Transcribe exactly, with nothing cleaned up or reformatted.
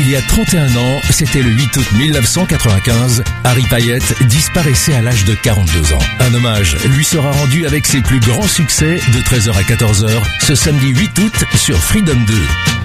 Il y a trente et un ans, c'était le huit août mille neuf cent quatre-vingt-quinze, Harry Payette disparaissait à l'âge de quarante-deux ans. Un hommage lui sera rendu avec ses plus grands succès de treize heures à quatorze heures ce samedi huit août sur Freedom deux.